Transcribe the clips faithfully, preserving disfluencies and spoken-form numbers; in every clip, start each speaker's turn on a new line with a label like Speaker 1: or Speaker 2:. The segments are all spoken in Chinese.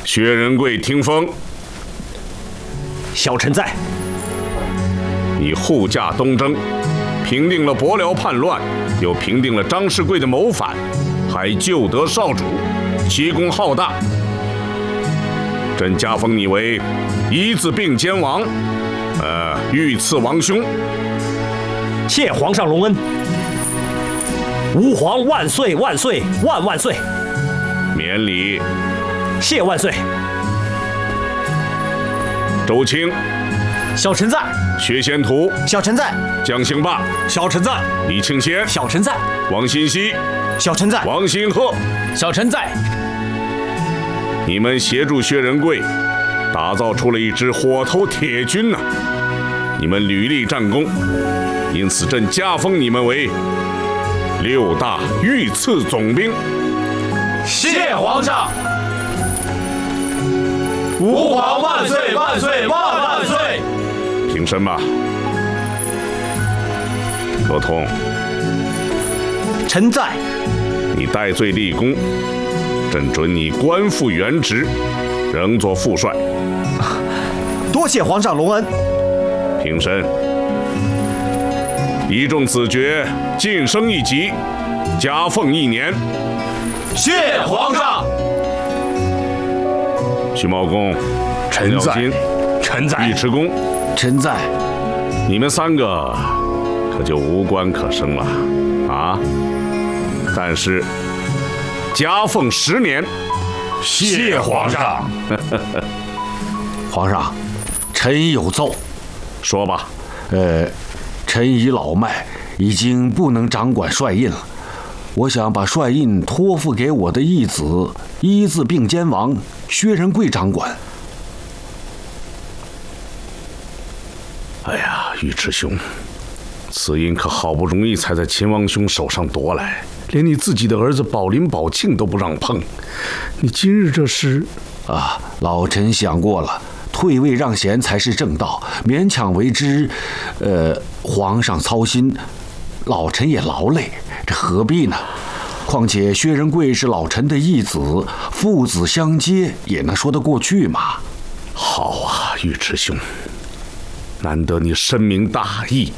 Speaker 1: 薛仁贵听封。
Speaker 2: 小臣在。
Speaker 1: 你护驾东征，平定了伯辽叛乱，又平定了张世贵的谋反，还救得少主，奇功浩大。朕加封你为一字并肩王，呃，御赐王兄。
Speaker 2: 谢皇上隆恩。吾皇万岁万岁万万岁！
Speaker 1: 免礼。
Speaker 2: 谢万岁。
Speaker 1: 周清。
Speaker 3: 小臣在。
Speaker 1: 薛仙图。
Speaker 3: 小臣在。
Speaker 1: 姜兴霸。
Speaker 3: 小臣在。
Speaker 1: 李庆先。
Speaker 3: 小臣在。
Speaker 1: 王新熙。
Speaker 3: 小臣在。
Speaker 1: 王新鹤。
Speaker 3: 小臣在。
Speaker 1: 你们协助薛仁贵，打造出了一支火头铁军呐、啊！你们屡立战功，因此朕加封你们为六大御赐总兵。
Speaker 3: 谢皇上。吾皇万岁万岁万万岁！
Speaker 1: 平身吧。罗通。
Speaker 3: 臣在。
Speaker 1: 你戴罪立功，朕准你官复原职，仍做副帅。
Speaker 3: 多谢皇上隆恩。
Speaker 1: 平身。一众子爵晋升一级，加俸一年。
Speaker 3: 谢皇上。
Speaker 1: 徐茂公。
Speaker 4: 臣在。臣在。
Speaker 1: 尉迟恭。
Speaker 3: 臣在。
Speaker 1: 你们三个可就无官可升了啊！但是加俸十年。
Speaker 4: 谢皇上。
Speaker 5: 皇上，臣有奏。
Speaker 1: 说吧。
Speaker 5: 呃，臣已老迈，已经不能掌管帅印了。我想把帅印托付给我的义子一字并肩王薛仁贵掌管。
Speaker 1: 哎呀，尉迟兄，此印可好不容易才在秦王兄手上夺来，连你自己的儿子宝林、宝庆都不让碰，你今日这是……
Speaker 5: 啊，老臣想过了，退位让贤才是正道，勉强为之，呃，皇上操心，老臣也劳累，这何必呢？况且薛仁贵是老臣的义子，父子相接也能说得过去嘛。
Speaker 1: 好啊，尉迟兄，难得你深明大义。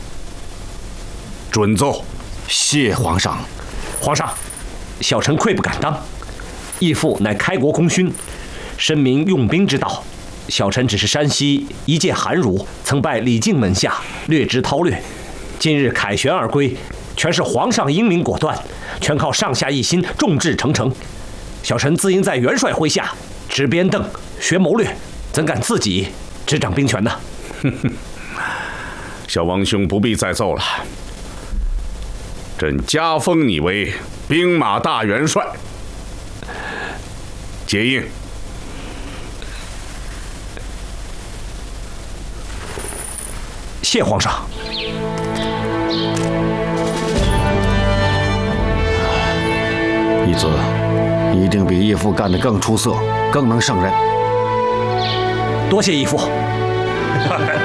Speaker 1: 准奏。
Speaker 5: 谢皇上。
Speaker 2: 皇上，小臣愧不敢当。义父乃开国功勋，深明用兵之道。小臣只是山西一介寒儒，曾拜李靖门下，略知韬略。今日凯旋而归，全是皇上英明果断，全靠上下一心，众志成城。小臣自应在元帅麾下执鞭镫，学谋略，怎敢自己执掌兵权呢？
Speaker 1: 小王兄不必再奏了，朕加封你为兵马大元帅。结印。
Speaker 2: 谢皇上。
Speaker 5: 义子一定比义父干得更出色，更能胜任。
Speaker 2: 多谢义父。